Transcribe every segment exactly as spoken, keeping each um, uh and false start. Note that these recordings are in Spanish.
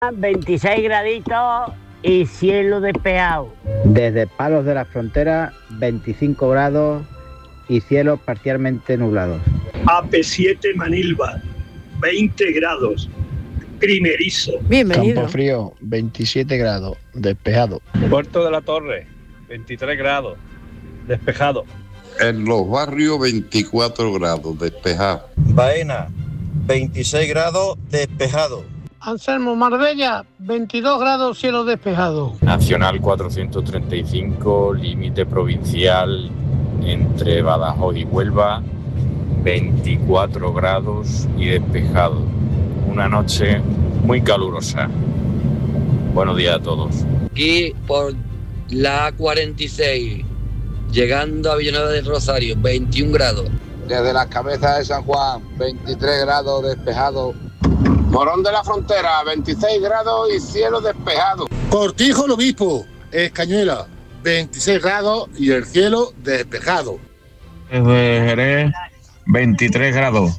veintiséis graditos y cielo despejado. Desde Palos de la Frontera, veinticinco grados y cielos parcialmente nublados. A P siete Manilva, veinte grados, primerizo. Bienvenido. Campo Frío, veintisiete grados, despejado. Puerto de la Torre, veintitrés grados, despejado. En Los Barrios, veinticuatro grados, despejado. Baena, veintiséis grados, despejado. Anselmo, Marbella, veintidós grados, cielo despejado. Nacional cuatrocientos treinta y cinco, límite provincial entre Badajoz y Huelva, veinticuatro grados y despejado. Una noche muy calurosa. Buenos días a todos. Aquí por la cuarenta y seis, llegando a Villanueva del Rosario, veintiún grados. Desde las Cabezas de San Juan, veintitrés grados, despejado. Morón de la Frontera, veintiséis grados y cielo despejado. Cortijo el Obispo, Escañuela, veintiséis grados y el cielo despejado. Desde Jerez, veintitrés grados.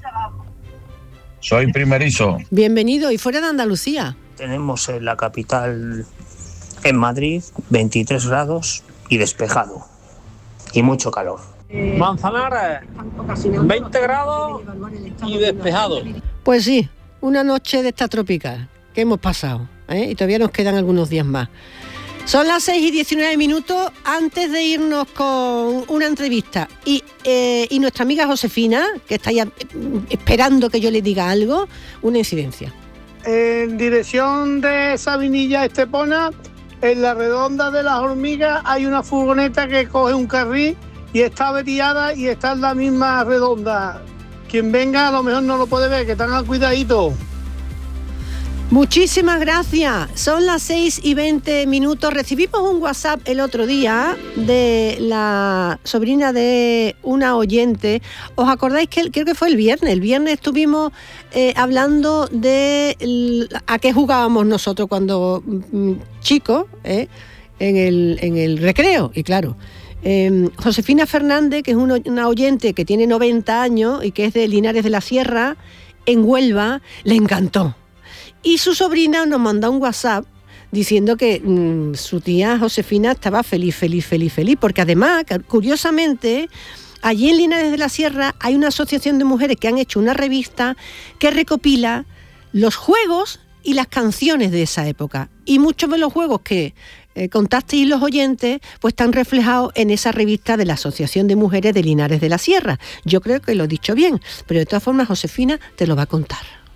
Soy primerizo. Bienvenido. ¿Y fuera de Andalucía? Tenemos en la capital, en Madrid, veintitrés grados y despejado. Y mucho calor. Manzanares, veinte grados y despejado. Pues sí, una noche de esta tropical que hemos pasado, ¿eh? Y todavía nos quedan algunos días más. Son las seis y diecinueve minutos. Antes de irnos con una entrevista y, eh, y nuestra amiga Josefina, que está ya esperando que yo le diga algo, una incidencia. En dirección de Sabinilla Estepona, en la redonda de las Hormigas, hay una furgoneta que coge un carril y está averiada y está en la misma redonda. Quien venga a lo mejor no lo puede ver, que tengan cuidadito. Muchísimas gracias. Son las seis y veinte minutos. Recibimos un WhatsApp el otro día de la sobrina de una oyente. ¿Os acordáis que creo que fue el viernes? El viernes estuvimos eh, hablando de el, a qué jugábamos nosotros cuando mm, chicos, eh, en el, en el recreo. Y claro, eh, Josefina Fernández, que es una, una oyente que tiene noventa años y que es de Linares de la Sierra, en Huelva, le encantó. Y su sobrina nos mandó un WhatsApp diciendo que mmm, su tía Josefina estaba feliz, feliz, feliz, feliz, porque además, curiosamente, allí en Linares de la Sierra hay una asociación de mujeres que han hecho una revista que recopila los juegos y las canciones de esa época. Y muchos de los juegos que eh, contasteis los oyentes, pues están reflejados en esa revista de la Asociación de Mujeres de Linares de la Sierra. Yo creo que lo he dicho bien, pero de todas formas Josefina te lo va a contar.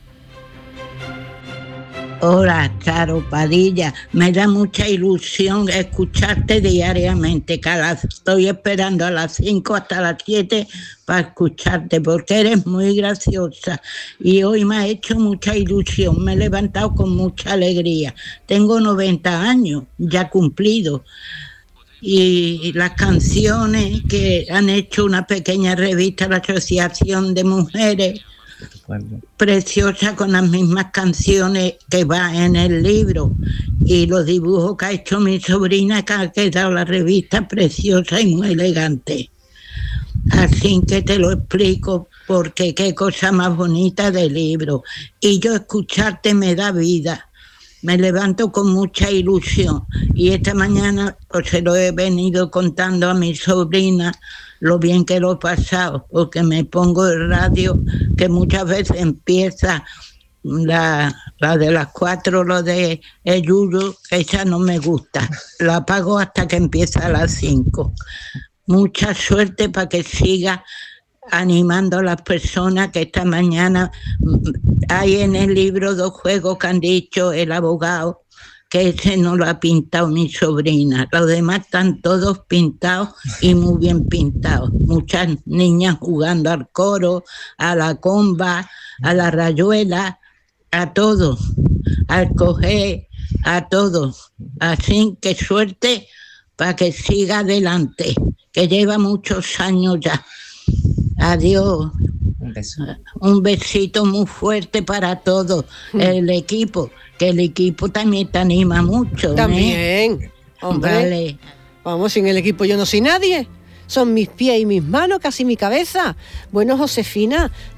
Hola, Charo Padilla. Me da mucha ilusión escucharte diariamente. Cada, estoy esperando a las cinco hasta las siete para escucharte, porque eres muy graciosa. Y hoy me ha hecho mucha ilusión. Me he levantado con mucha alegría. Tengo noventa años, ya cumplido. Y las canciones que han hecho una pequeña revista, la Asociación de Mujeres, preciosa, con las mismas canciones que va en el libro, y los dibujos que ha hecho mi sobrina, que ha quedado la revista preciosa y muy elegante. Así que te lo explico, porque qué cosa más bonita de libro. Y yo escucharte me da vida. Me levanto con mucha ilusión. Y esta mañana pues se lo he venido contando a mi sobrina, lo bien que lo he pasado, porque me pongo el radio, que muchas veces empieza la, la de las cuatro, lo de el yuyo, esa no me gusta. La apago hasta que empieza a las cinco. Mucha suerte para que siga animando a las personas, que esta mañana hay en el libro dos juegos que han dicho el abogado, que ese no lo ha pintado mi sobrina. Los demás están todos pintados y muy bien pintados. Muchas niñas jugando al coro, a la comba, a la rayuela, a todos, al coger, a todos. Así que suerte para que siga adelante, que lleva muchos años ya. Adiós. Un beso. Un besito muy fuerte para todos, el equipo, que el equipo también te anima mucho. También, ¿eh? Hombre, vale. Vamos, sin el equipo yo no soy nadie. Son mis pies y mis manos, casi mi cabeza. Bueno, Josefina,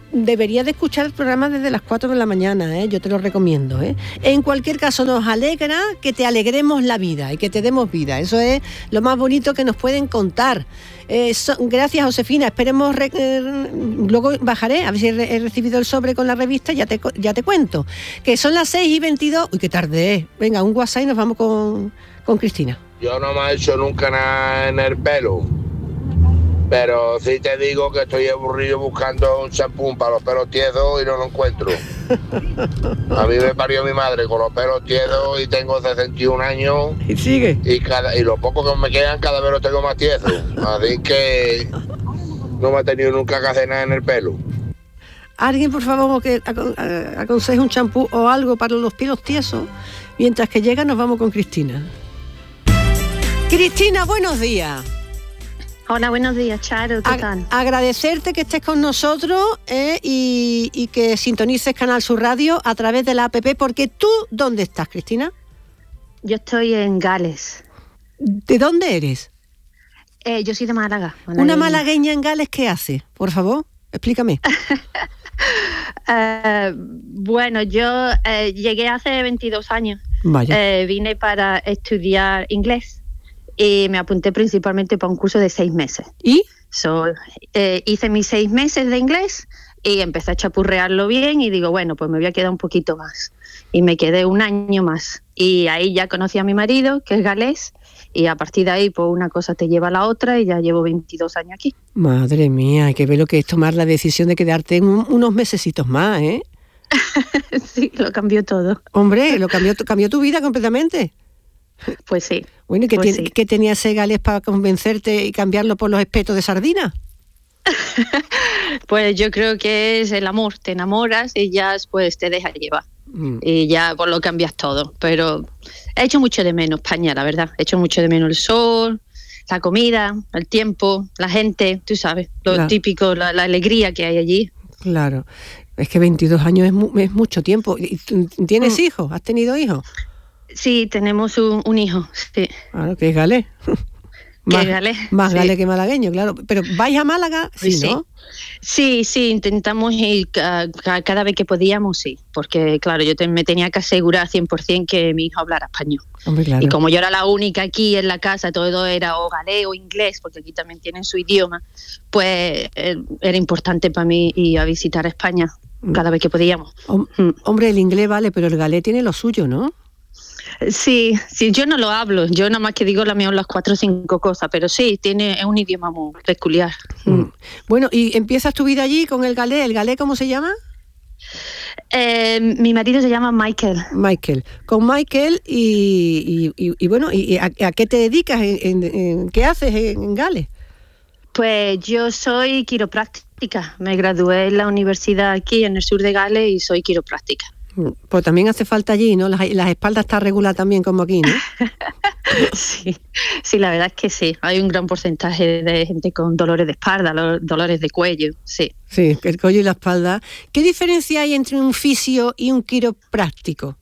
deberías de escuchar el programa desde las cuatro de la mañana, ¿eh? Yo te lo recomiendo, ¿eh? En cualquier caso, nos alegra que te alegremos la vida y que te demos vida. Eso es lo más bonito que nos pueden contar. Eh, so, gracias, Josefina. Esperemos, re, eh, luego bajaré, a ver si he, he recibido el sobre con la revista, ya te, ya te cuento. Que son las seis y veintidós. Uy, qué tarde es. Venga, un WhatsApp y nos vamos con, con Cristina. Yo no me he hecho nunca nada en el pelo, pero sí te digo que estoy aburrido buscando un champú para los pelos tiesos y no lo encuentro. A mí me parió mi madre con los pelos tiesos y tengo sesenta y un años. ¿Y sigue? Y, cada, y los pocos que me quedan cada vez los tengo más tiesos. Así que no me he tenido nunca que hacer nada en el pelo. Alguien, por favor, que aconseje un champú o algo para los pelos tiesos. Mientras que llega, nos vamos con Cristina. Cristina, buenos días. Hola, buenos días, Charo, ¿qué A- tal? Agradecerte que estés con nosotros eh, y, y que sintonices Canal Sur Radio a través de la app, porque tú, ¿dónde estás, Cristina? Yo estoy en Gales. ¿De dónde eres? Eh, yo soy de Málaga. Una malagueña en Gales, ¿qué hace? Por favor, explícame. Uh, bueno, yo eh, llegué hace veintidós años. Vaya. Eh, vine para estudiar inglés y me apunté principalmente para un curso de seis meses. ¿Y? So, eh, hice mis seis meses de inglés y empecé a chapurrearlo bien y digo, bueno, pues me voy a quedar un poquito más. Y me quedé un año más. Y ahí ya conocí a mi marido, que es galés, y a partir de ahí, pues una cosa te lleva a la otra y ya llevo veintidós años aquí. Madre mía, hay que ver lo que es tomar la decisión de quedarte en un, unos mesecitos más, ¿eh? Sí, lo cambió todo. Hombre, lo cambió, cambió tu vida completamente. Pues sí. Bueno, ¿y qué, pues ti- sí. qué tenía ese galés para convencerte y cambiarlo por los espetos de sardina? Pues yo creo que es el amor, te enamoras y ya pues te dejas llevar. Mm. Y ya pues lo cambias todo. Pero he hecho mucho de menos España, la verdad. He hecho mucho de menos el sol, la comida, el tiempo, la gente, tú sabes, lo Claro. típico, la, la alegría que hay allí. Claro, es que veintidós años es, mu- es mucho tiempo. ¿Y tú ¿Tienes Mm. hijos? ¿Has tenido hijos? Sí, tenemos un, un hijo, sí. Claro, que es galés. Que Más, es galés, más sí. galés que malagueño, claro. Pero ¿vais a Málaga? Sí, Sí. ¿no? Sí, sí, intentamos ir ca- ca- cada vez que podíamos, sí. Porque, claro, yo te- me tenía que asegurar cien por ciento que mi hijo hablara español. Hombre, claro. Y como yo era la única aquí en la casa, todo era o galés o inglés, porque aquí también tienen su idioma, pues eh, era importante para mí ir a visitar España cada vez que podíamos. Hom- Hombre, el inglés vale, pero el galés tiene lo suyo, ¿no? Sí, sí, yo no lo hablo, yo nada más que digo la mía las cuatro o cinco cosas, pero sí, tiene es un idioma muy peculiar. Mm. Bueno, y empiezas tu vida allí con el galés. ¿El galés cómo se llama? Eh, mi marido se llama Michael. Michael. Con Michael y, y, y- y bueno, y, y a, a qué te dedicas? ¿En, en- en- ¿Qué haces en, en Gales? Pues yo soy quiropráctica, me gradué en la universidad aquí en el sur de Gales y soy quiropráctica. Mm, Pues también hace falta allí, ¿no? Las, las espaldas están reguladas también como aquí, ¿no? Sí, sí, la verdad es que sí. Hay un gran porcentaje de gente con dolores de espalda, lo- dolores de cuello, sí. Sí, el cuello y la espalda. ¿Qué diferencia hay entre un fisio y un quiropráctico?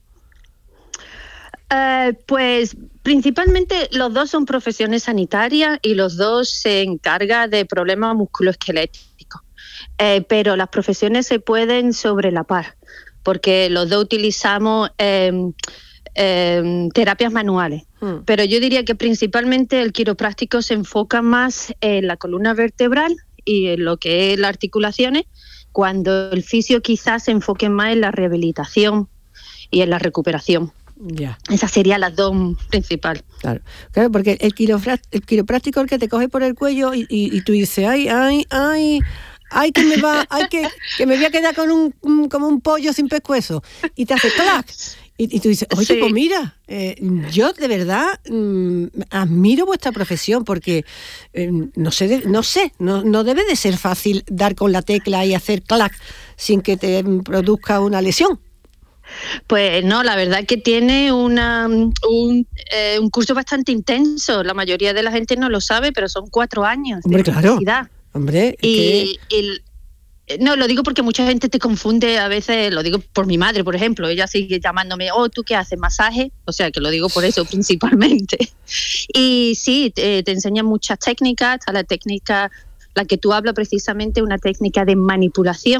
Eh, pues principalmente los dos son profesiones sanitarias y los dos se encargan de problemas musculoesqueléticos. Eh, pero las profesiones se pueden sobrelapar porque los dos utilizamos eh, eh, terapias manuales. Mm. Pero yo diría que principalmente el quiropráctico se enfoca más en la columna vertebral y en lo que es las articulaciones, cuando el fisio quizás se enfoque más en la rehabilitación y en la recuperación. Ya, Esas serían las dos principales. claro. Claro, porque el, quiropra- el quiropráctico es el que te coge por el cuello y, y, y tú dices, ay, ay, ay, ay, que me va, ay, que, que me voy a quedar con un, un- como un pollo sin pescuezo. Y te hace clac. Y, y tú dices, oye, Sí. pues mira, eh, yo de verdad mm, admiro vuestra profesión porque eh, no sé, de- no sé, no, no debe de ser fácil dar con la tecla y hacer clac sin que te mm, produzca una lesión. Pues no, la verdad que tiene una, un, eh, un curso bastante intenso. La mayoría de la gente no lo sabe, pero son cuatro años Hombre, de claro. universidad. Hombre, es que- Y, y- no, lo digo porque mucha gente te confunde a veces, lo digo por mi madre, por ejemplo, ella sigue llamándome, oh, ¿tú qué haces? ¿Masaje? O sea, que lo digo por eso principalmente. Y sí, te, te enseñan muchas técnicas, a la técnica, la que tú hablas precisamente, una técnica de manipulación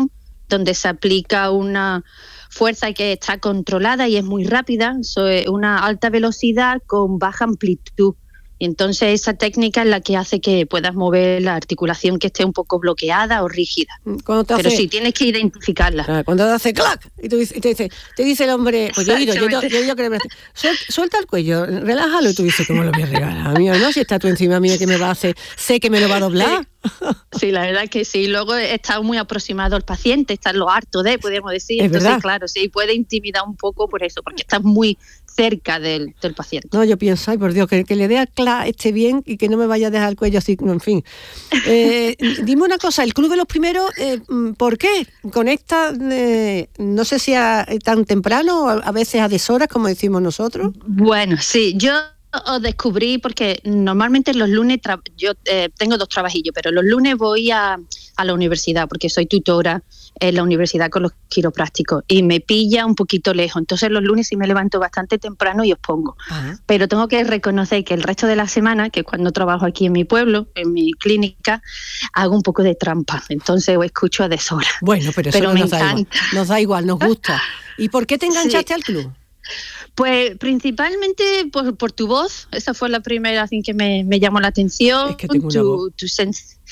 donde se aplica una fuerza que está controlada y es muy rápida, so, una alta velocidad con baja amplitud. Y entonces esa técnica es la que hace que puedas mover la articulación que esté un poco bloqueada o rígida. Cuando te Pero hace, sí, tienes que identificarla. Ah, cuando te hace clac y, tú, y te, dice, te dice el hombre, pues yo he ido, yo, yo, yo, yo creo que Suel, suelta el cuello, relájalo, y tú dices, ¿cómo lo voy a regalar? A mí no, si está tú encima mía, que me va a hacer, sé que me lo va a doblar. Sí. Sí, la verdad que sí. Luego está muy aproximado al paciente, está lo harto de, podríamos decir. Es Entonces, verdad. claro, sí, puede intimidar un poco por eso, porque estás muy cerca del, del paciente. No, yo pienso, ay, por Dios, que, que le dé al clac esté bien y que no me vaya a dejar el cuello así, en fin. Eh, dime una cosa, el Club de los Primeros, eh, ¿por qué? Conecta, eh, no sé si a, tan temprano, a, a veces a deshoras, como decimos nosotros. Bueno, sí, yo os descubrí porque normalmente los lunes tra- yo eh, tengo dos trabajillos, pero los lunes voy a, a la universidad porque soy tutora en la universidad con los quiroprácticos y me pilla un poquito lejos. Entonces los lunes sí me levanto bastante temprano y os pongo. Ajá. Pero tengo que reconocer que el resto de la semana, que cuando trabajo aquí en mi pueblo, en mi clínica, hago un poco de trampa. Entonces os escucho a deshora. Bueno, pero eso pero no me nos da encanta. igual, nos da igual, nos gusta. ¿Y por qué te enganchaste Sí. al club? Pues principalmente por, por tu voz, esa fue la primera así que me, me llamó la atención, Es que tengo una voz. tu, tu, sen-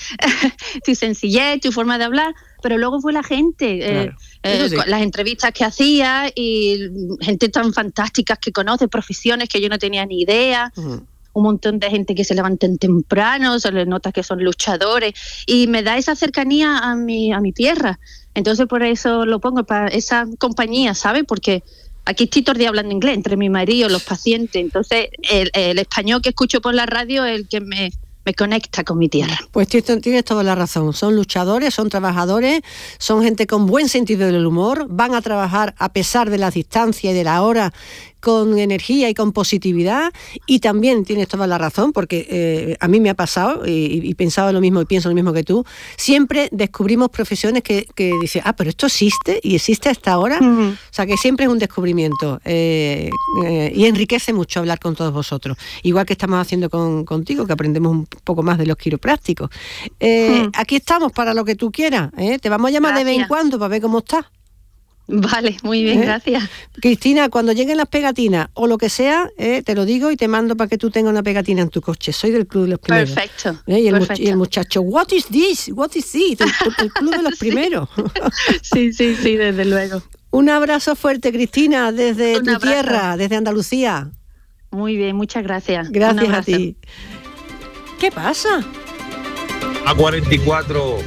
tu sencillez, tu forma de hablar, pero luego fue la gente, eh, Claro. eh, Eso sí. con las entrevistas que hacía y gente tan fantástica que conoce, profesiones que yo no tenía ni idea. Ujú. Un montón de gente que se levantan temprano, se les nota que son luchadores y me da esa cercanía a mi, a mi tierra. Entonces por eso lo pongo, para esa compañía, ¿sabes? Porque aquí estoy todo el día hablando inglés entre mi marido, los pacientes. Entonces el, el español que escucho por la radio es el que me, me conecta con mi tierra. Pues tienes, tienes toda la razón. Son luchadores, son trabajadores, son gente con buen sentido del humor, van a trabajar a pesar de las distancias y de la hora con energía y con positividad. Y también tienes toda la razón, porque eh, a mí me ha pasado y, y pensaba lo mismo y pienso lo mismo que tú. Siempre descubrimos profesiones que, que dices, ah, pero esto existe y existe hasta ahora. Uh-huh. O sea, que siempre es un descubrimiento eh, eh, y enriquece mucho hablar con todos vosotros. Igual que estamos haciendo con, contigo, que aprendemos un poco más de los quiroprácticos. Eh, Uh-huh. Aquí estamos para lo que tú quieras. ¿eh? Te vamos a llamar Gracias. de vez en cuando para ver cómo estás. Vale, muy bien, ¿Eh? gracias. Cristina, cuando lleguen las pegatinas o lo que sea, eh, te lo digo y te mando para que tú tengas una pegatina en tu coche. Soy del Club de los Primeros. Perfecto. ¿Eh? Y, el perfecto. much- y el muchacho, what is this? What is this? El, el Club de los Sí. Primeros. Sí, sí, sí, desde luego. Un abrazo fuerte, Cristina, desde Un tu abrazo. tierra, desde Andalucía. Muy bien, muchas gracias. Un Gracias a abrazo. ti. ¿Qué pasa? A cuarenta y cuatro,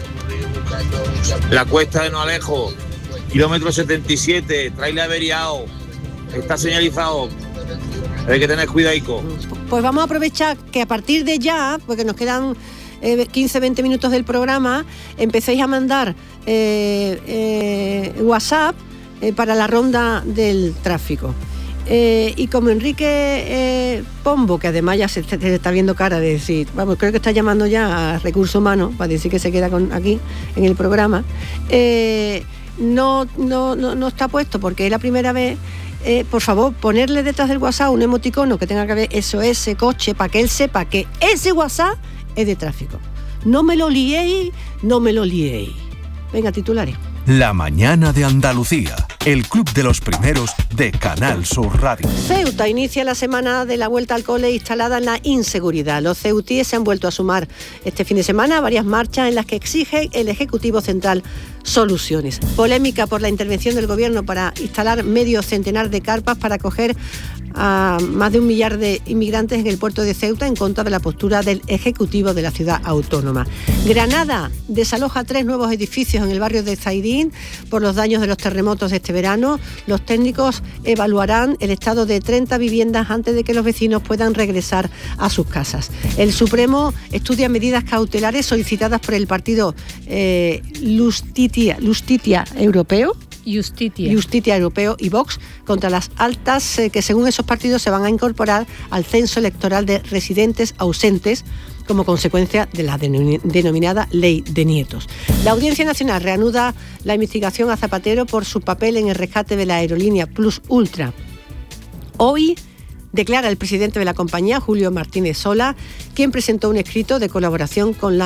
la cuesta de No Alejo, kilómetro setenta y siete, trailer averiado, está señalizado, hay que tener cuidadico. Pues vamos a aprovechar que a partir de ya, porque nos quedan eh, quince veinte minutos del programa, empecéis a mandar eh, eh, WhatsApp eh, para la ronda del tráfico. Eh, y como Enrique eh, Pombo, que además ya se, se está viendo cara de decir, vamos, creo que está llamando ya a Recursos Humanos para decir que se queda con, aquí en el programa, eh, no, no, no, no está puesto porque es la primera vez. Eh, por favor, ponerle detrás del WhatsApp un emoticono que tenga que ver eso, ese coche, para que él sepa que ese WhatsApp es de tráfico. No me lo liéis, no me lo liéis. Venga, titulares. La mañana de Andalucía, el club de los primeros de Canal Sur Radio. Ceuta inicia la semana de la vuelta al cole instalada en la inseguridad. Los ceutíes se han vuelto a sumar este fin de semana a varias marchas en las que exige el Ejecutivo Central soluciones. Polémica por la intervención del Gobierno para instalar medio centenar de carpas para acoger a más de un millar de inmigrantes en el puerto de Ceuta en contra de la postura del Ejecutivo de la ciudad autónoma. Granada desaloja tres nuevos edificios en el barrio de Zaidín por los daños de los terremotos de este verano. Los técnicos evaluarán el estado de treinta viviendas antes de que los vecinos puedan regresar a sus casas. El Supremo estudia medidas cautelares solicitadas por el partido eh, Justitia, Justitia Europeo. Justitia. Justitia Europeo y Vox contra las altas eh, que según esos partidos se van a incorporar al censo electoral de residentes ausentes como consecuencia de la denom- denominada Ley de Nietos. La Audiencia Nacional reanuda la investigación a Zapatero por su papel en el rescate de la aerolínea Plus Ultra. Hoy declara el presidente de la compañía, Julio Martínez Sola, quien presentó un escrito de colaboración con la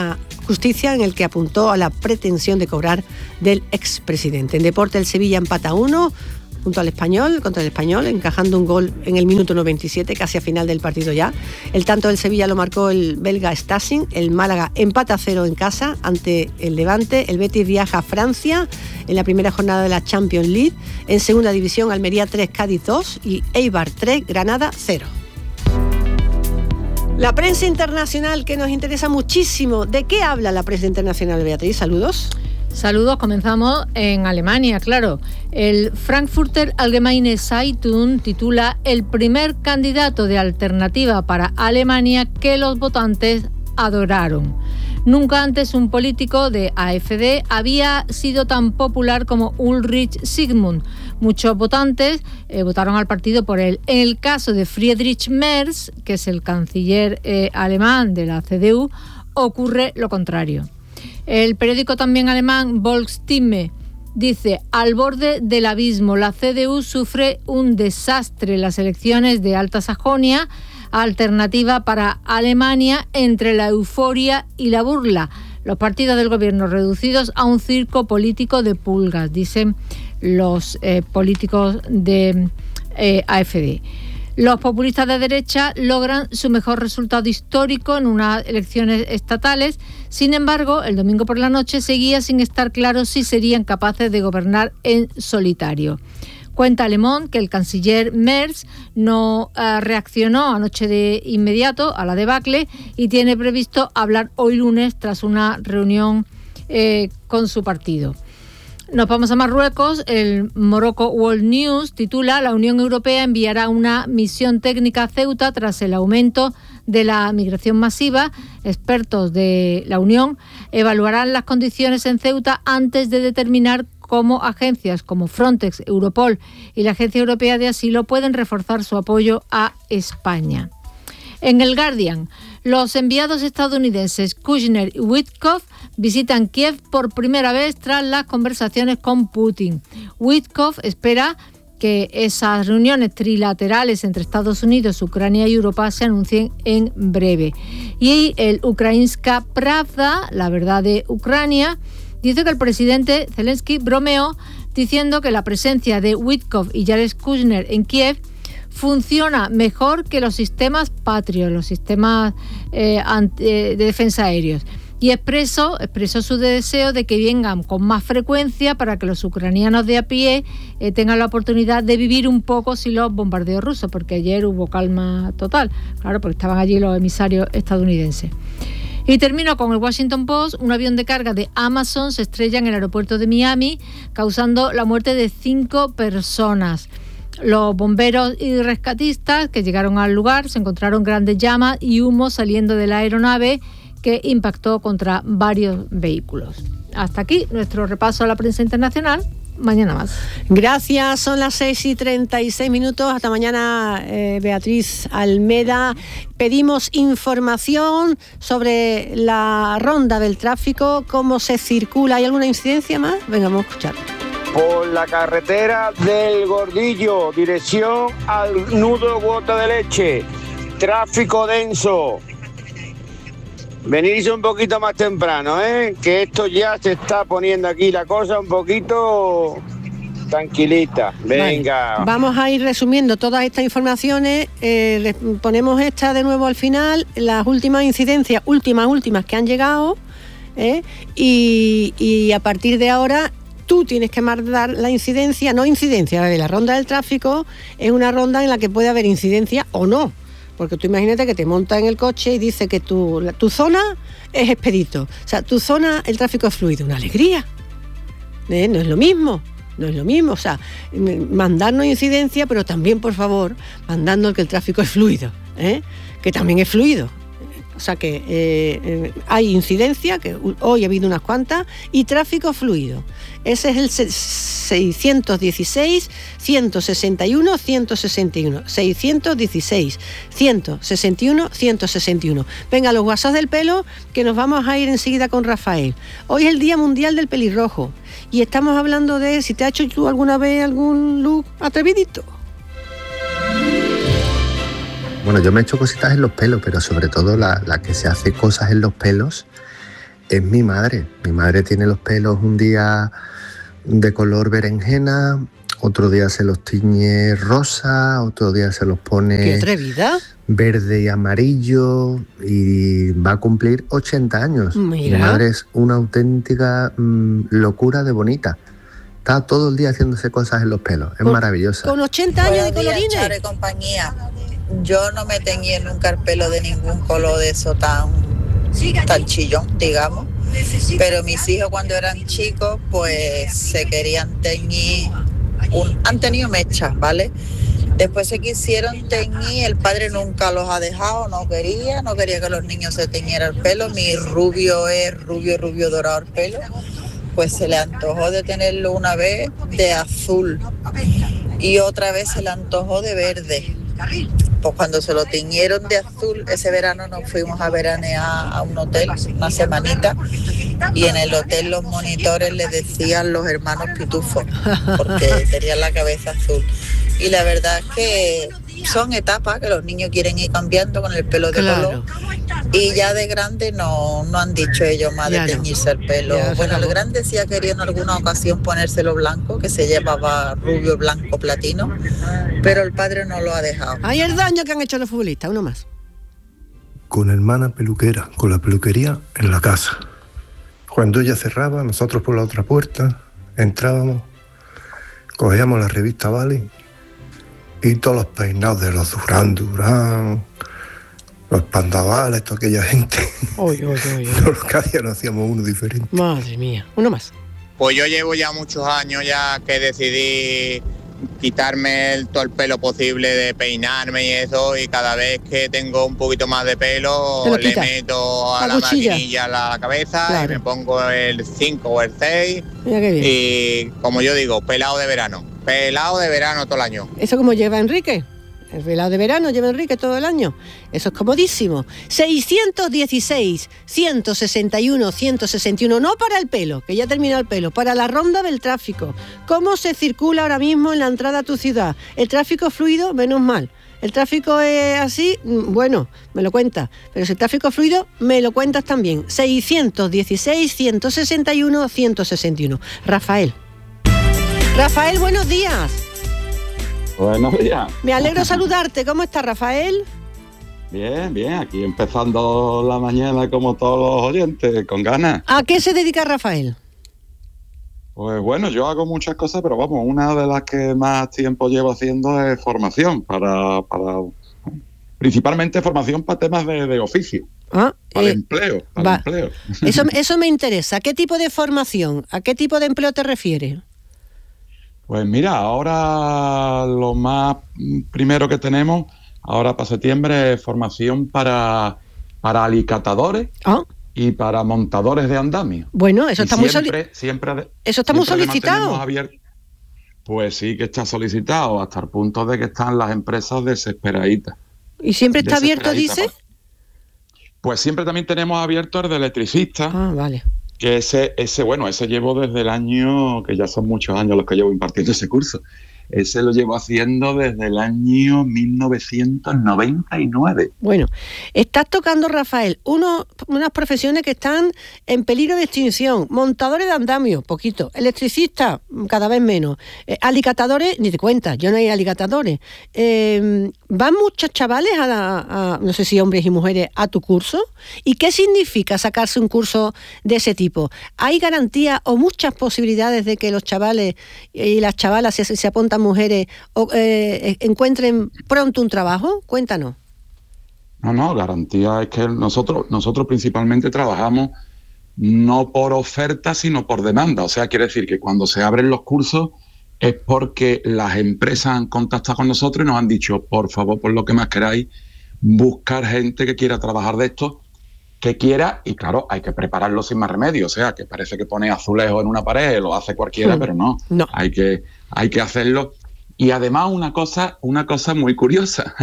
Justicia, en el que apuntó a la pretensión de cobrar del expresidente. En deporte, el Sevilla empata a uno junto al Español, contra el Español, encajando un gol en el minuto noventa y siete, casi a final del partido ya. El tanto del Sevilla lo marcó el belga Stassin. El Málaga empata a cero en casa ante el Levante. El Betis viaja a Francia en la primera jornada de la Champions League. En segunda división, Almería tres, Cádiz dos y Eibar tres, Granada cero. La prensa internacional, que nos interesa muchísimo. ¿De qué habla la prensa internacional, Beatriz? Saludos. Saludos, comenzamos en Alemania, claro. El Frankfurter Allgemeine Zeitung titula El primer candidato de alternativa para Alemania que los votantes adoraron. Nunca antes un político de A F D había sido tan popular como Ulrich Sigmund. Muchos votantes eh, votaron al partido por él. En el caso de Friedrich Merz, que es el canciller eh, alemán de la C D U, ocurre lo contrario. El periódico también alemán Volksstimme dice: al borde del abismo, la C D U sufre un desastre. Las elecciones de Alta Sajonia, alternativa para Alemania entre la euforia y la burla. Los partidos del gobierno reducidos a un circo político de pulgas, dicen los eh, políticos de eh, A F D. Los populistas de derecha logran su mejor resultado histórico en unas elecciones estatales. Sin embargo, el domingo por la noche seguía sin estar claro si serían capaces de gobernar en solitario. Cuenta Le Monde que el canciller Merz no uh, reaccionó anoche de inmediato a la debacle y tiene previsto hablar hoy lunes tras una reunión eh, con su partido. Nos vamos a Marruecos. El Morocco World News titula: la Unión Europea enviará una misión técnica a Ceuta tras el aumento de la migración masiva. Expertos de la Unión evaluarán las condiciones en Ceuta antes de determinar cómo agencias como Frontex, Europol y la Agencia Europea de Asilo pueden reforzar su apoyo a España. En el Guardian, los enviados estadounidenses Kushner y Witkoff visitan Kiev por primera vez tras las conversaciones con Putin. Witkoff espera que esas reuniones trilaterales entre Estados Unidos, Ucrania y Europa se anuncien en breve. Y el Ukrainska Pravda, la verdad de Ucrania, dice que el presidente Zelensky bromeó diciendo que la presencia de Witkoff y Jared Kushner en Kiev funciona mejor que los sistemas Patriot, los sistemas eh, ante, de defensa aéreos. Y expresó, expresó su deseo de que vengan con más frecuencia para que los ucranianos de a pie eh, tengan la oportunidad de vivir un poco sin los bombardeos rusos, porque ayer hubo calma total, claro, porque estaban allí los emisarios estadounidenses. Y termino con el Washington Post. Un avión de carga de Amazon se estrella en el aeropuerto de Miami, causando la muerte de cinco personas. Los bomberos y rescatistas que llegaron al lugar se encontraron grandes llamas y humo saliendo de la aeronave que impactó contra varios vehículos. Hasta aquí nuestro repaso a la prensa internacional. Mañana más. Gracias, son las seis y treinta y seis minutos. Hasta mañana, eh, Beatriz Almeda. Pedimos información sobre la ronda del tráfico, cómo se circula. ¿Hay alguna incidencia más? Venga, vamos a escuchar. Por la carretera del Gordillo, dirección al nudo Gota de Leche. Tráfico denso. Venirse un poquito más temprano, ¿eh? Que esto ya se está poniendo aquí la cosa un poquito tranquilita. Venga. Vale. Vamos a ir resumiendo todas estas informaciones. Eh, ponemos esta de nuevo al final. Las últimas incidencias, últimas, últimas que han llegado. ¿eh? Y, y a partir de ahora tú tienes que mandar la incidencia, no incidencia, la ronda del tráfico es una ronda en la que puede haber incidencia o no. Porque tú imagínate que te montas en el coche y dice que tu, tu zona es expedito. O sea, tu zona, el tráfico es fluido. Una alegría. ¿Eh? No es lo mismo. No es lo mismo. O sea, mandarnos incidencia, pero también, por favor, mandando que el tráfico es fluido. ¿eh? Que también es fluido. O sea que eh, eh, hay incidencia, que hoy ha habido unas cuantas, y tráfico fluido. Ese es el seiscientos dieciséis, ciento sesenta y uno, ciento sesenta y uno. seiscientos dieciséis, ciento sesenta y uno, ciento sesenta y uno. Venga, los guasas del pelo, que nos vamos a ir enseguida con Rafael. Hoy es el Día Mundial del Pelirrojo y estamos hablando de si te has hecho tú alguna vez algún look atrevidito. Bueno, yo me he hecho cositas en los pelos, pero sobre todo la, la que se hace cosas en los pelos es mi madre. Mi madre tiene los pelos un día de color berenjena, otro día se los tiñe rosa, otro día se los pone ¡Qué atrevida! verde y amarillo, y va a cumplir ochenta años. Mira. Mi madre es una auténtica mmm, locura de bonita. Está todo el día haciéndose cosas en los pelos, es con, maravillosa. Con ochenta años de colorines. Buenos días, Charo y compañía. Yo no me teñí nunca el pelo de ningún color de eso tan, tan chillón, digamos. Pero mis hijos cuando eran chicos, pues se querían teñir, un, han tenido mechas, ¿vale? Después se quisieron teñir, el padre nunca los ha dejado, no quería, no quería que los niños se teñieran el pelo. Mi rubio es rubio, rubio dorado el pelo. Pues se le antojó de tenerlo una vez de azul y otra vez se le antojó de verde. Pues cuando se lo tiñeron de azul, ese verano nos fuimos a veranear a un hotel, una semanita, y en el hotel los monitores le decían los hermanos pitufos, porque tenían la cabeza azul. Y la verdad es que son etapas que los niños quieren ir cambiando con el pelo de claro. color, y ya de grande no, no han dicho ellos más ya de teñirse no. el pelo. Ya, bueno, el grande sí ha querido en alguna ocasión ponérselo blanco, que se llevaba rubio, blanco, platino, pero el padre no lo ha dejado. Hay el daño que han hecho los futbolistas, uno más. Con hermana peluquera, con la peluquería en la casa. Cuando ella cerraba, nosotros por la otra puerta entrábamos, cogíamos la revista Vale y todos los peinados de los Durán Durán, los pandavales, toda aquella gente. Oye, oye, oye. Todos los cada día nos hacíamos uno diferente. Madre mía, uno más. Pues yo llevo ya muchos años ya que decidí quitarme el, todo el pelo posible, de peinarme y eso, y cada vez que tengo un poquito más de pelo le meto a la, la maquinilla a la, la cabeza, claro. Y me pongo el cinco o el seis. Mira qué bien. Y como yo digo, pelado de verano. Pelado de verano todo el año. ¿Eso como lleva Enrique? El pelado de verano lleva Enrique todo el año. Eso es comodísimo. seiscientos dieciséis, ciento sesenta y uno, ciento sesenta y uno. No para el pelo, que ya termina el pelo. Para la ronda del tráfico. ¿Cómo se circula ahora mismo en la entrada a tu ciudad? ¿El tráfico es fluido? Menos mal. ¿El tráfico es así? Bueno, me lo cuentas. Pero si el tráfico es fluido, me lo cuentas también. seiscientos dieciséis, ciento sesenta y uno, ciento sesenta y uno. Rafael. Rafael, buenos días. Buenos días. Me alegro saludarte. ¿Cómo estás, Rafael? Bien, bien. Aquí empezando la mañana como todos los oyentes, con ganas. ¿A qué se dedica Rafael? Pues bueno, yo hago muchas cosas, pero vamos, una de las que más tiempo llevo haciendo es formación para, para principalmente formación para temas de, de oficio. Ah, para eh, empleo, para va. empleo. Eso, eso me interesa. ¿Qué tipo de formación? ¿A qué tipo de empleo te refieres? Pues mira, ahora lo más primero que tenemos, ahora para septiembre, es formación para, para alicatadores ¿Ah? y para montadores de andamio. Bueno, eso y está siempre, muy soli- siempre Eso está muy solicitado. Abierto. Pues sí que está solicitado, hasta el punto de que están las empresas desesperaditas. ¿Y siempre está abierto, dice? Pues siempre también tenemos abierto el de electricista. Ah, vale. Que ese, ese, bueno, ese llevo desde el año, que ya son muchos años los que llevo impartiendo ese curso. Ese lo llevo haciendo desde el año mil novecientos noventa y nueve. Bueno, estás tocando, Rafael, uno, unas profesiones que están en peligro de extinción. Montadores de andamio, poquito. Electricistas, cada vez menos. Eh, alicatadores, ni te cuentas, yo no hay alicatadores. Eh, ¿Van muchos chavales, a, la, a no sé si hombres y mujeres, a tu curso? ¿Y qué significa sacarse un curso de ese tipo? ¿Hay garantía o muchas posibilidades de que los chavales y las chavalas, si se apuntan mujeres, o, eh, encuentren pronto un trabajo? Cuéntanos. No, no, garantía es que nosotros, nosotros principalmente trabajamos no por oferta, sino por demanda. O sea, quiere decir que cuando se abren los cursos es porque las empresas han contactado con nosotros y nos han dicho, por favor, por lo que más queráis, buscar gente que quiera trabajar de esto, que quiera, y claro, hay que prepararlo sin más remedio. O sea, que parece que pone azulejo en una pared, lo hace cualquiera, hmm. pero no, no. Hay que, hay que hacerlo. Y además una cosa, una cosa muy curiosa,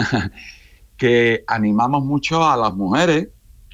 que animamos mucho a las mujeres,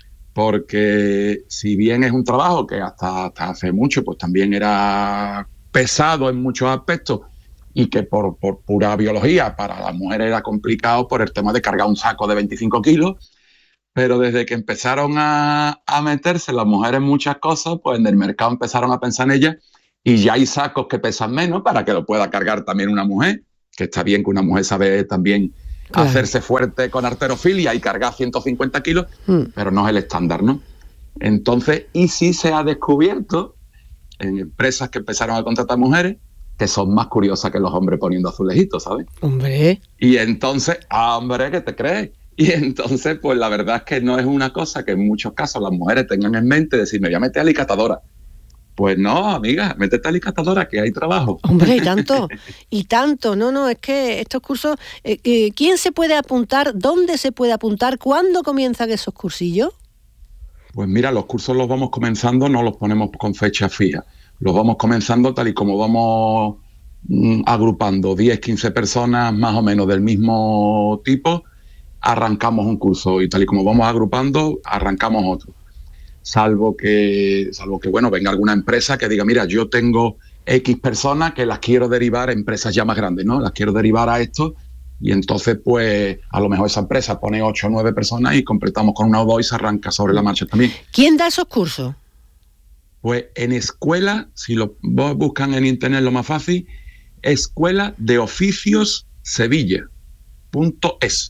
porque si bien es un trabajo que hasta, hasta hace mucho pues también era pesado en muchos aspectos, y que por, por pura biología para las mujeres era complicado por el tema de cargar un saco de veinticinco kilos, pero desde que empezaron a, a meterse las mujeres en muchas cosas, pues en el mercado empezaron a pensar en ellas y ya hay sacos que pesan menos para que lo pueda cargar también una mujer, que está bien que una mujer sabe también claro. hacerse fuerte con halterofilia y cargar ciento cincuenta kilos, mm. pero no es el estándar, ¿no? Entonces, y sí se ha descubierto en empresas que empezaron a contratar mujeres que son más curiosas que los hombres poniendo azulejitos, ¿sabes? Hombre. Y entonces, ah, hombre, ¿qué te crees? Y entonces, pues la verdad es que no es una cosa que en muchos casos las mujeres tengan en mente, decir, me voy a meter a alicatadora. Pues no, amiga, métete a alicatadora, que hay trabajo. Hombre, y tanto, y tanto. No, no, es que estos cursos, eh, eh, ¿quién se puede apuntar? ¿Dónde se puede apuntar? ¿Cuándo comienzan esos cursillos? Pues mira, los cursos los vamos comenzando, no los ponemos con fecha fija. Los vamos comenzando tal y como vamos mm, agrupando diez, quince personas más o menos del mismo tipo, arrancamos un curso y tal y como vamos agrupando, arrancamos otro. Salvo que, salvo que, bueno, venga alguna empresa que diga, mira, yo tengo X personas que las quiero derivar a empresas ya más grandes, ¿no? Las quiero derivar a esto y entonces, pues, a lo mejor esa empresa pone ocho o nueve personas y completamos con una o dos y se arranca sobre la marcha también. ¿Quién da esos cursos? Pues en escuela, si lo vos buscan en internet lo más fácil, Escuela de Oficios Sevilla punto es.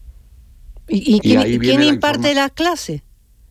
¿Y, y quién, y quién imparte las clases?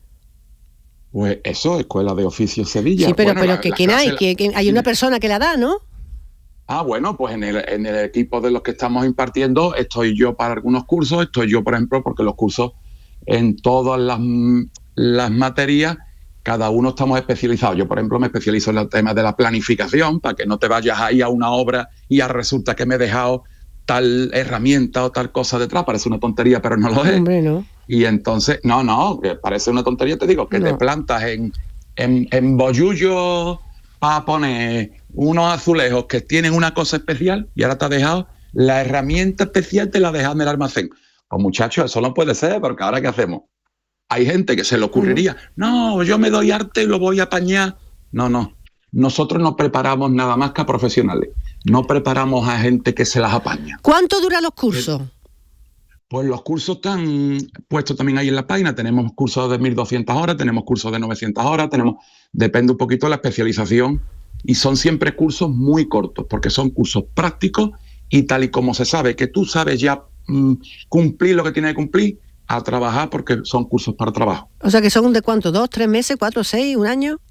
Pues eso, Escuela de Oficios Sevilla. Sí, pero, bueno, pero la, que la quién hay, la... que, que hay una persona que la da, ¿no? Ah, bueno, pues en el, en el equipo de los que estamos impartiendo estoy yo para algunos cursos, estoy yo, por ejemplo, porque los cursos en todas las, las materias, cada uno estamos especializados. Yo, por ejemplo, me especializo en el tema de la planificación, para que no te vayas ahí a una obra y ya resulta que me he dejado tal herramienta o tal cosa detrás. Parece una tontería, pero no lo es. Hombre, no. Y entonces, no, no, que parece una tontería, te digo, que no. Te plantas en, en, en bollullo para poner unos azulejos que tienen una cosa especial y ahora te has dejado la herramienta especial, te la dejas en el almacén. Pues muchachos, eso no puede ser, porque ahora ¿qué hacemos? Hay gente que se le ocurriría, no, yo me doy arte y lo voy a apañar. No, no, nosotros no preparamos nada más que a profesionales, no preparamos a gente que se las apaña. ¿Cuánto duran los cursos? Pues los cursos están puestos también ahí en la página. Tenemos cursos de mil doscientas horas, tenemos cursos de novecientas horas, tenemos, depende un poquito de la especialización y son siempre cursos muy cortos porque son cursos prácticos y tal y como se sabe que tú sabes ya mmm, cumplir lo que tienes que cumplir, a trabajar porque son cursos para trabajo. O sea que son de cuánto, dos, tres meses, cuatro, seis, un año.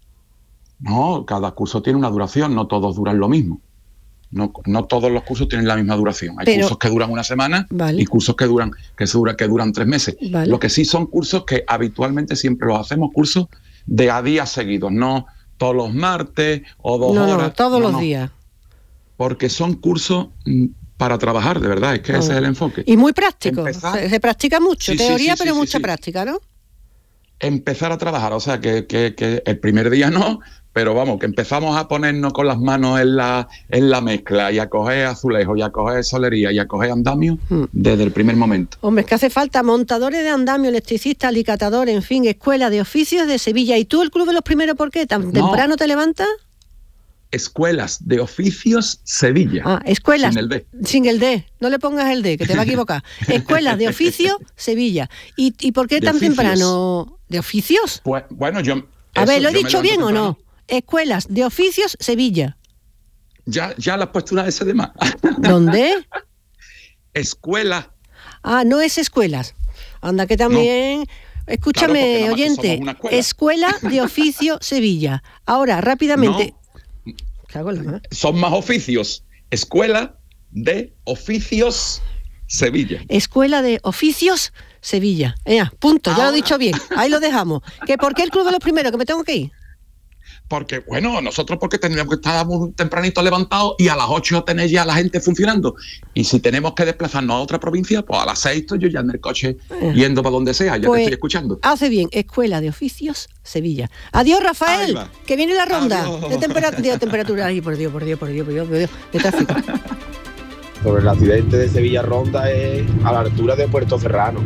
No, cada curso tiene una duración, no todos duran lo mismo. No, no todos los cursos tienen la misma duración. Hay Pero, cursos que duran una semana vale. y cursos que duran, que, se dura, que duran tres meses. Vale. Lo que sí son cursos que habitualmente siempre los hacemos, cursos de a días seguidos, no todos los martes o dos no, horas. No, todos no, los no. días. Porque son cursos para trabajar, de verdad, es que no. ese es el enfoque. Y muy práctico, se, se practica mucho, sí, teoría, sí, sí, pero sí, mucha sí. práctica, ¿no? Empezar a trabajar, o sea, que, que, que el primer día no, pero vamos, que empezamos a ponernos con las manos en la, en la mezcla y a coger azulejos y a coger solería y a coger andamio hmm. desde el primer momento. Hombre, es que hace falta montadores de andamio, electricistas, alicatadores, en fin, Escuela de Oficios de Sevilla. ¿Y tú el Club de los Primeros por qué? ¿Tan no. temprano te levantas? Escuelas de Oficios Sevilla. Ah, escuelas. Sin el D. Sin el D. No le pongas el D, que te va a equivocar. Escuelas de Oficios Sevilla. ¿Y, y por qué de tan oficios. temprano? ¿De oficios? Pues bueno, yo... A eso, ver, ¿lo he dicho bien temprano. o no? Escuelas de Oficios Sevilla. Ya, ya le has puesto una S de más. ¿Dónde? Escuela. Ah, no es escuelas. Anda que también... No. Escúchame, claro, oyente. Escuela de Oficio Sevilla. Ahora, rápidamente... No. Son más oficios. Escuela de Oficios Sevilla. Escuela de Oficios Sevilla. Ya, punto, ya Ahora. lo he dicho bien. Ahí lo dejamos. ¿Que ¿Por qué el Club de los Primeros? ¿Que me tengo que ir? Porque, bueno, nosotros porque tendríamos que estar muy tempranito levantados y a las ocho tener ya la gente funcionando. Y si tenemos que desplazarnos a otra provincia, pues a las seis estoy yo ya en el coche eh. yendo para donde sea, ya pues, te estoy escuchando. Hace bien, Escuela de Oficios Sevilla. Adiós, Rafael, que viene la ronda Adiós. de temperatura. De temperatura. Ay, por Dios, por Dios, por Dios, por Dios, por Dios, de tráfico. Sobre el accidente de Sevilla Ronda es a la altura de Puerto Serrano.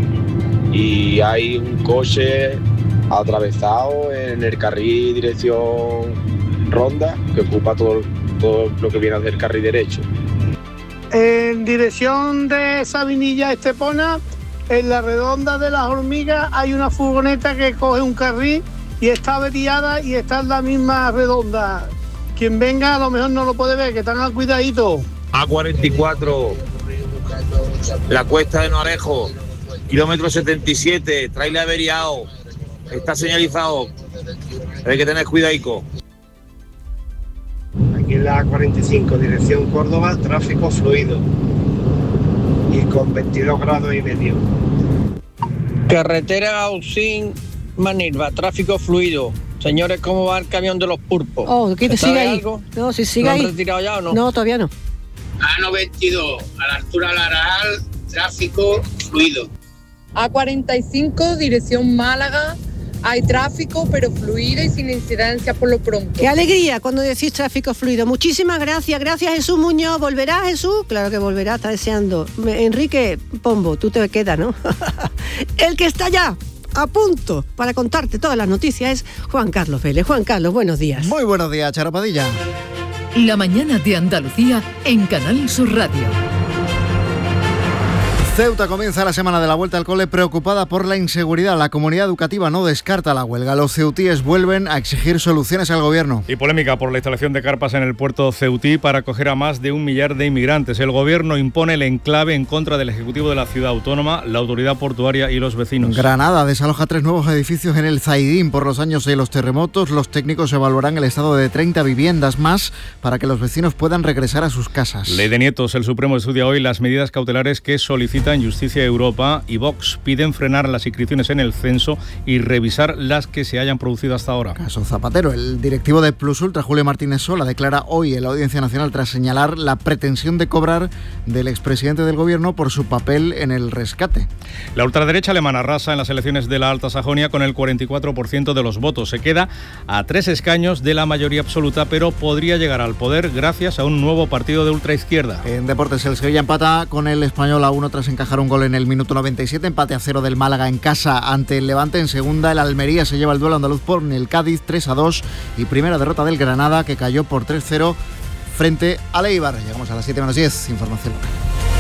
Y hay un coche atravesado en el carril dirección Ronda, que ocupa todo, todo lo que viene a ser el carril derecho. En dirección de Sabinilla Estepona, en la redonda de las hormigas hay una furgoneta que coge un carril y está averiada y está en la misma redonda. Quien venga a lo mejor no lo puede ver, que están al cuidadito. A cuarenta y cuatro, la cuesta de No Alejo, kilómetro setenta y siete, trailer averiado, está señalizado, hay que tener cuidadico. Aquí en la A cuarenta y cinco, dirección Córdoba, tráfico fluido y con veintidós grados y medio. Carretera Ausín Manilva, tráfico fluido. Señores, ¿cómo va el camión de los pulpos? Oh, que te sigue ahí. Algo? No, si sigue ¿Lo han ahí. retirado ya o no? No, todavía no. A noventa y dos, a la altura de Laral, tráfico fluido. A cuarenta y cinco, dirección Málaga, hay tráfico, pero fluido y sin incidencias por lo pronto. Qué alegría cuando decís tráfico fluido. Muchísimas gracias, gracias Jesús Muñoz. ¿Volverá Jesús? Claro que volverá, está deseando. Enrique Pombo, tú te quedas, ¿no? El que está ya a punto para contarte todas las noticias es Juan Carlos Vélez. Juan Carlos, buenos días. Muy buenos días, Charo Padilla. La mañana de Andalucía en Canal Sur Radio. Ceuta comienza la semana de la vuelta al cole preocupada por la inseguridad. La comunidad educativa no descarta la huelga. Los ceutíes vuelven a exigir soluciones al gobierno. Y polémica por la instalación de carpas en el puerto ceutí para acoger a más de un millar de inmigrantes. El gobierno impone el enclave en contra del Ejecutivo de la ciudad autónoma, la autoridad portuaria y los vecinos. Granada desaloja tres nuevos edificios en el Zaidín por los años de los terremotos. Los técnicos evaluarán el estado de treinta viviendas más para que los vecinos puedan regresar a sus casas. Ley de nietos. El Supremo estudia hoy las medidas cautelares que solicitan Justicia Europa y Vox piden frenar las inscripciones en el censo y revisar las que se hayan producido hasta ahora. Caso Zapatero. El directivo de Plus Ultra, Julio Martínez Sola, declara hoy en la Audiencia Nacional tras señalar la pretensión de cobrar del expresidente del gobierno por su papel en el rescate. La ultraderecha alemana arrasa en las elecciones de la Alta Sajonia con el cuarenta y cuatro por ciento de los votos. Se queda a tres escaños de la mayoría absoluta, pero podría llegar al poder gracias a un nuevo partido de ultraizquierda. En deportes, el Sevilla empata con el Español a uno tras encajar un gol en el minuto noventa y siete, empate a cero del Málaga en casa ante el Levante. En segunda, el Almería se lleva el duelo andaluz por el Cádiz tres a dos y primera derrota del Granada, que cayó por tres cero frente al Eibar. Llegamos a las siete menos diez, información local.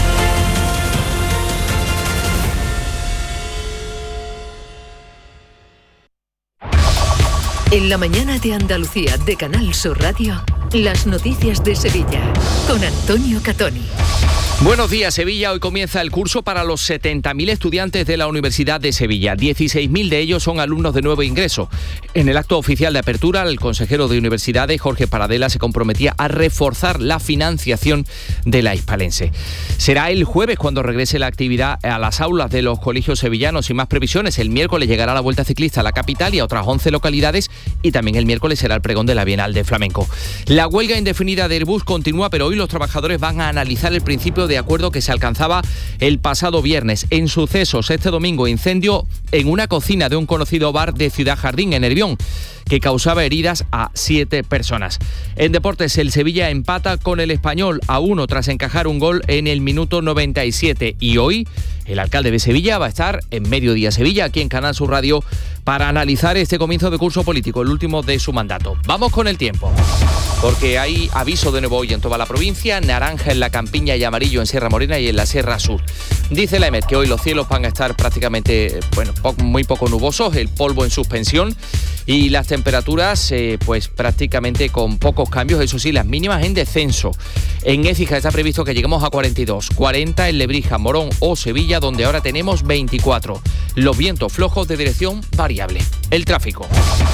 En la mañana de Andalucía de Canal Sur Radio, las noticias de Sevilla con Antonio Catoni. Buenos días, Sevilla. Hoy comienza el curso para los setenta mil estudiantes de la Universidad de Sevilla. dieciséis mil de ellos son alumnos de nuevo ingreso. En el acto oficial de apertura, el consejero de Universidades, Jorge Paradela, se comprometía a reforzar la financiación de la hispalense. Será el jueves cuando regrese la actividad a las aulas de los colegios sevillanos. Sin más previsiones, el miércoles llegará la Vuelta Ciclista a la capital y a otras once localidades, y también el miércoles será el pregón de la Bienal de Flamenco. La huelga indefinida de Airbus continúa, pero hoy los trabajadores van a analizar el principio de de acuerdo que se alcanzaba el pasado viernes. En sucesos, este domingo, incendio en una cocina de un conocido bar de Ciudad Jardín, en Nervión, que causaba heridas a siete personas. En deportes, el Sevilla empata con el Español a uno tras encajar un gol en el minuto noventa y siete. Y hoy, el alcalde de Sevilla va a estar en Mediodía Sevilla, aquí en Canal Sur Radio, para analizar este comienzo de curso político, el último de su mandato. Vamos con el tiempo, porque hay aviso de nuevo hoy en toda la provincia, naranja en la Campiña y amarillo en Sierra Morena y en la Sierra Sur. Dice la EMET que hoy los cielos van a estar prácticamente, bueno, muy poco nubosos, el polvo en suspensión y las temperaturas eh, pues prácticamente con pocos cambios, eso sí, las mínimas en descenso. En Écija está previsto que lleguemos a cuarenta y dos, cuarenta en Lebrija, Morón o Sevilla, donde ahora tenemos veinticuatro. Los vientos flojos de dirección variable. El tráfico.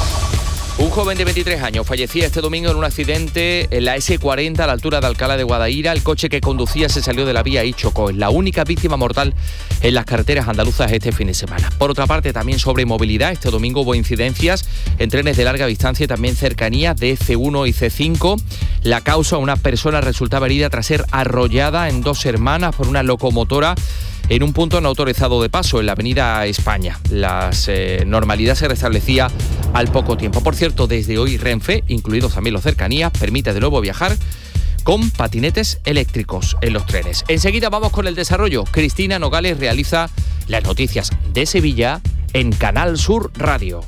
Un joven de veintitrés años fallecía este domingo en un accidente en la ese cuarenta a la altura de Alcalá de Guadaira. El coche que conducía se salió de la vía y chocó. Es la única víctima mortal en las carreteras andaluzas este fin de semana. Por otra parte, también sobre movilidad, este domingo hubo incidencias en trenes de larga distancia y también cercanías de ce uno y ce cinco. La causa, una persona resultaba herida tras ser arrollada en Dos Hermanas por una locomotora en un punto no autorizado de paso en la avenida España. La eh, normalidad se restablecía al poco tiempo. Por cierto, desde hoy Renfe, incluidos también los cercanías, permite de nuevo viajar con patinetes eléctricos en los trenes. Enseguida vamos con el desarrollo. Cristina Nogales realiza las noticias de Sevilla en Canal Sur Radio.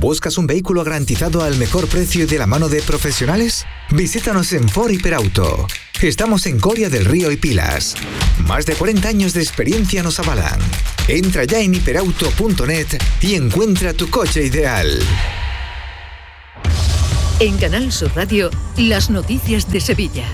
¿Buscas un vehículo garantizado al mejor precio y de la mano de profesionales? Visítanos en Ford Hiperauto. Estamos en Coria del Río y Pilas. Más de cuarenta años de experiencia nos avalan. Entra ya en hiperauto punto net y encuentra tu coche ideal. En Canal Sur Radio, las noticias de Sevilla.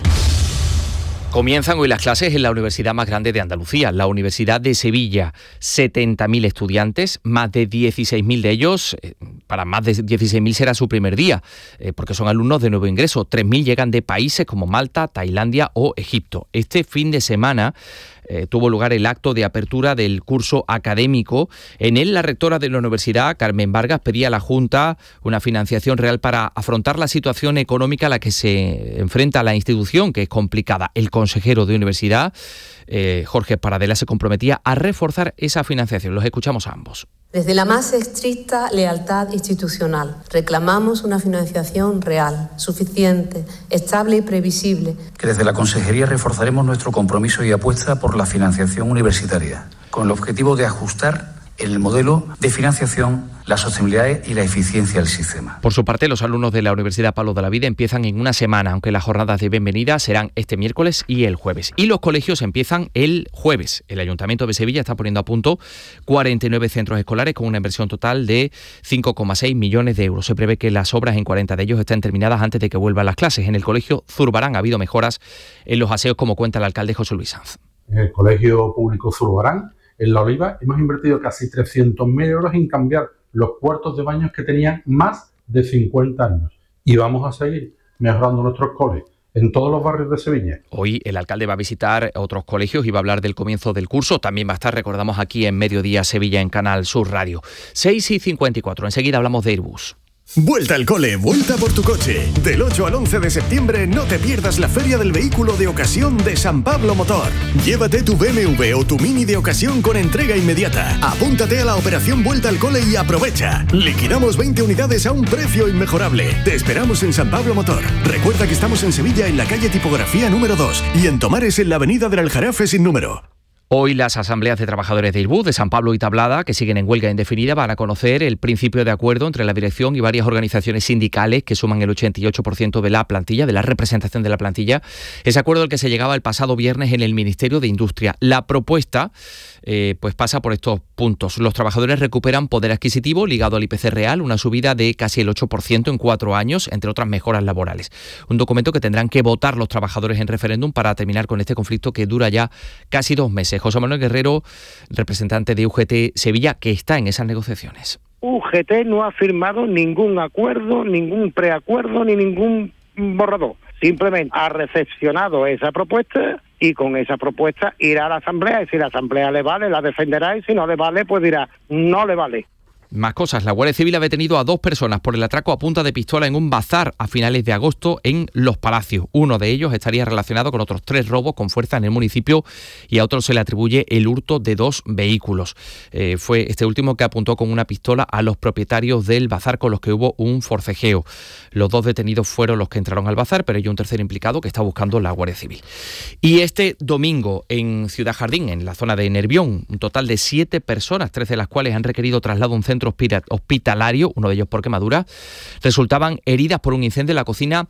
Comienzan hoy las clases en la universidad más grande de Andalucía, la Universidad de Sevilla. setenta mil estudiantes, más de dieciséis mil de ellos, eh, para más de dieciséis mil será su primer día, eh, porque son alumnos de nuevo ingreso. tres mil llegan de países como Malta, Tailandia o Egipto. Este fin de semana Eh, tuvo lugar el acto de apertura del curso académico. En él, la rectora de la universidad, Carmen Vargas, pedía a la Junta una financiación real para afrontar la situación económica a la que se enfrenta la institución, que es complicada. El consejero de universidad, eh, Jorge Paradela, se comprometía a reforzar esa financiación. Los escuchamos a ambos. Desde la más estricta lealtad institucional, reclamamos una financiación real, suficiente, estable y previsible. Que desde la Consejería reforzaremos nuestro compromiso y apuesta por la financiación universitaria, con el objetivo de ajustar en el modelo de financiación la sostenibilidad y la eficiencia del sistema. Por su parte, los alumnos de la Universidad Pablo de la Vida empiezan en una semana, aunque las jornadas de bienvenida serán este miércoles y el jueves. Y los colegios empiezan el jueves. El Ayuntamiento de Sevilla está poniendo a punto cuarenta y nueve centros escolares con una inversión total de cinco coma seis millones de euros. Se prevé que las obras en cuarenta de ellos estén terminadas antes de que vuelvan las clases. En el colegio Zurbarán ha habido mejoras en los aseos, como cuenta el alcalde José Luis Sanz. En el colegio público Zurbarán, en La Oliva, hemos invertido casi trescientos mil euros en cambiar los puertos de baños que tenían más de cincuenta años. Y vamos a seguir mejorando nuestros coles en todos los barrios de Sevilla. Hoy el alcalde va a visitar otros colegios y va a hablar del comienzo del curso. También va a estar, recordamos, aquí en Mediodía Sevilla en Canal Sur Radio. seis y cincuenta y cuatro. Enseguida hablamos de Airbus. Vuelta al cole, vuelta por tu coche. Del ocho al once de septiembre no te pierdas la Feria del Vehículo de Ocasión de San Pablo Motor. Llévate tu B M W o tu Mini de ocasión con entrega inmediata. Apúntate a la operación Vuelta al Cole y aprovecha. Liquidamos veinte unidades a un precio inmejorable. Te esperamos en San Pablo Motor. Recuerda que estamos en Sevilla en la calle Tipografía número dos y en Tomares en la avenida del Aljarafe sin número. Hoy las asambleas de trabajadores de Airbus, de San Pablo y Tablada, que siguen en huelga indefinida, van a conocer el principio de acuerdo entre la dirección y varias organizaciones sindicales que suman el ochenta y ocho por ciento de la plantilla, de la representación de la plantilla. Ese acuerdo al que se llegaba el pasado viernes en el Ministerio de Industria. La propuesta eh, pues pasa por estos puntos. Los trabajadores recuperan poder adquisitivo ligado al I P C real, una subida de casi el ocho por ciento en cuatro años, entre otras mejoras laborales. Un documento que tendrán que votar los trabajadores en referéndum para terminar con este conflicto que dura ya casi dos meses. José Manuel Guerrero, representante de U G T Sevilla, que está en esas negociaciones. U G T no ha firmado ningún acuerdo, ningún preacuerdo ni ningún borrador. Simplemente ha recepcionado esa propuesta y con esa propuesta irá a la Asamblea, y si la Asamblea le vale, la defenderá, y si no le vale, pues dirá, no le vale. Más cosas. La Guardia Civil ha detenido a dos personas por el atraco a punta de pistola en un bazar a finales de agosto en Los Palacios. Uno de ellos estaría relacionado con otros tres robos con fuerza en el municipio y a otro se le atribuye el hurto de dos vehículos. Eh, fue este último que apuntó con una pistola a los propietarios del bazar, con los que hubo un forcejeo. Los dos detenidos fueron los que entraron al bazar, pero hay un tercer implicado que está buscando la Guardia Civil. Y este domingo en Ciudad Jardín, en la zona de Nervión, un total de siete personas, tres de las cuales han requerido traslado a un centro hospitalario, uno de ellos por quemadura, resultaban heridas por un incendio en la cocina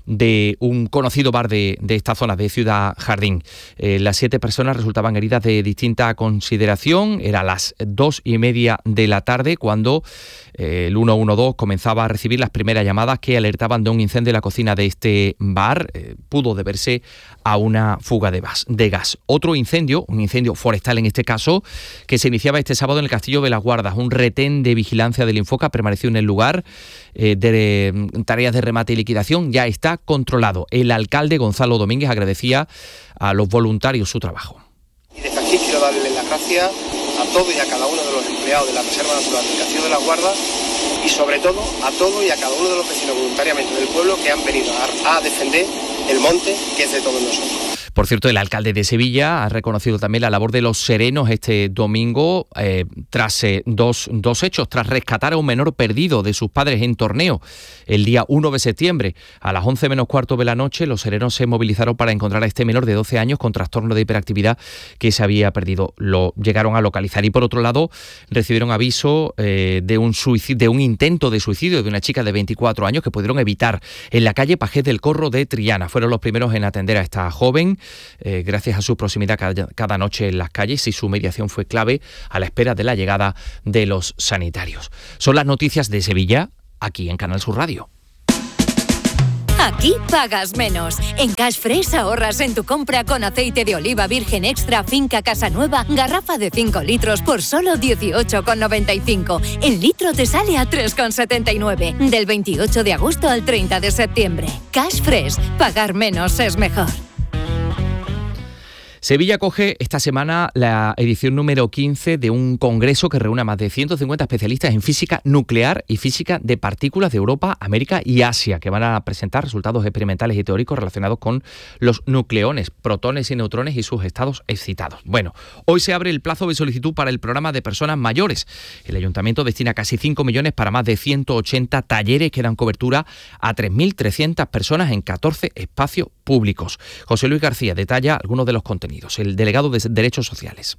de un conocido bar de, de esta zona de Ciudad Jardín. Eh, las siete personas resultaban heridas de distinta consideración. Era las dos y media de la tarde cuando eh, el uno uno dos comenzaba a recibir las primeras llamadas que alertaban de un incendio en la cocina de este bar. Eh, pudo deberse a una fuga de gas, de gas. Otro incendio, un incendio forestal en este caso, que se iniciaba este sábado en el Castillo de las Guardas. Un retén de vigilancia del Infoca permaneció en el lugar eh, de eh, tareas de remate y liquidación. Ya está controlado. El alcalde Gonzalo Domínguez agradecía a los voluntarios su trabajo. Y desde aquí quiero darle las gracias a todos y a cada uno de los empleados de la Reserva Natural del Castillo de las Guardas y sobre todo a todos y a cada uno de los vecinos voluntariamente del pueblo que han venido a, a defender el monte, que es de todos nosotros. Por cierto, el alcalde de Sevilla ha reconocido también la labor de los serenos este domingo eh, tras eh, dos, dos hechos, tras rescatar a un menor perdido de sus padres en Torneo el día uno de septiembre. A las once menos cuarto de la noche, los serenos se movilizaron para encontrar a este menor de doce años con trastorno de hiperactividad que se había perdido. Lo llegaron a localizar y, por otro lado, recibieron aviso eh, de, un suicidio, de un intento de suicidio de una chica de veinticuatro años que pudieron evitar en la calle Pajés del Corro de Triana. Fueron los primeros en atender a esta joven, eh, gracias a su proximidad cada, cada noche en las calles, y su mediación fue clave a la espera de la llegada de los sanitarios. Son las noticias de Sevilla, aquí en Canal Sur Radio. Aquí pagas menos. En Cash Fresh ahorras en tu compra con aceite de oliva virgen extra Finca Casanueva, garrafa de cinco litros por solo dieciocho con noventa y cinco. El litro te sale a tres con setenta y nueve. Del veintiocho de agosto al treinta de septiembre. Cash Fresh. Pagar menos es mejor. Sevilla acoge esta semana la edición número quince de un congreso que reúne a más de ciento cincuenta especialistas en física nuclear y física de partículas de Europa, América y Asia, que van a presentar resultados experimentales y teóricos relacionados con los nucleones, protones y neutrones y sus estados excitados. Bueno, hoy se abre el plazo de solicitud para el programa de personas mayores. El Ayuntamiento destina casi cinco millones para más de ciento ochenta talleres que dan cobertura a tres mil trescientas personas en catorce espacios públicos. José Luis García detalla algunos de los contenidos. El delegado de Derechos Sociales.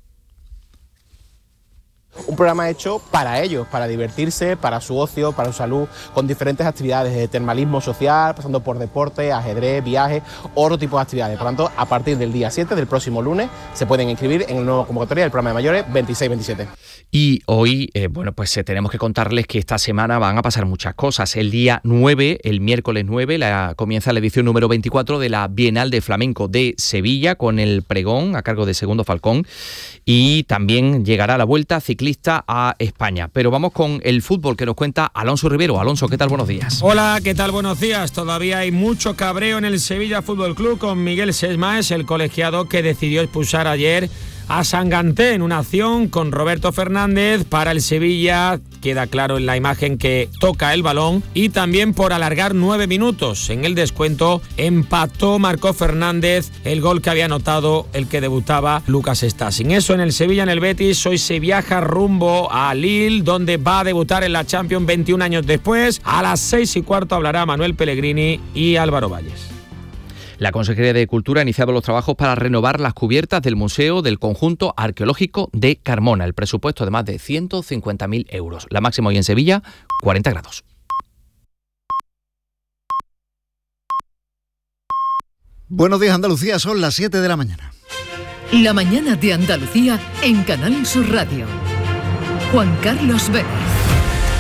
Un programa hecho para ellos, para divertirse, para su ocio, para su salud, con diferentes actividades de termalismo social, pasando por deporte, ajedrez, viajes, otro tipo de actividades. Por tanto, a partir del día siete, del próximo lunes, se pueden inscribir en el nuevo convocatoria del programa de mayores veintiséis veintisiete. Y hoy, eh, bueno, pues eh, tenemos que contarles que esta semana van a pasar muchas cosas. El día nueve, el miércoles nueve, la, comienza la edición número veinticuatro de la Bienal de Flamenco de Sevilla, con el pregón a cargo de Segundo Falcón, y también llegará la Vuelta Ciclista a España. Pero vamos con el fútbol, que nos cuenta Alonso Rivero. Alonso, ¿qué tal? Buenos días. Hola, ¿qué tal? Buenos días. Todavía hay mucho cabreo en el Sevilla Fútbol Club con Miguel Sesmaes, el colegiado que decidió expulsar ayer a Sanganté en una acción con Roberto Fernández. Para el Sevilla queda claro en la imagen que toca el balón, y también por alargar nueve minutos. En el descuento empató, marcó Fernández el gol que había anotado el que debutaba Lucas Stasin. Eso en el Sevilla. En el Betis hoy se viaja rumbo a Lille, donde va a debutar en la Champions veintiún años después. A las seis y cuarto hablará Manuel Pellegrini y Álvaro Valles. La Consejería de Cultura ha iniciado los trabajos para renovar las cubiertas del Museo del Conjunto Arqueológico de Carmona. El presupuesto de más de ciento cincuenta mil euros. La máxima hoy en Sevilla, cuarenta grados. Buenos días, Andalucía, son las siete de la mañana. La mañana de Andalucía en Canal Sur Radio. Juan Carlos Vélez.